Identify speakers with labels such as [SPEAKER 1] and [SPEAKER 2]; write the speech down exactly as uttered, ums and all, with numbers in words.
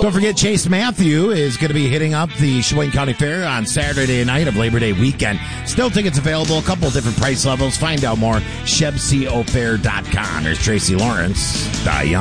[SPEAKER 1] Don't forget, Chase Matthew is going to be hitting up the Sheboygan County Fair on Saturday night of Labor Day weekend. Still tickets available, a couple of different price levels. Find out more, sheb co fair dot com. There's Tracy Lawrence. Die Young.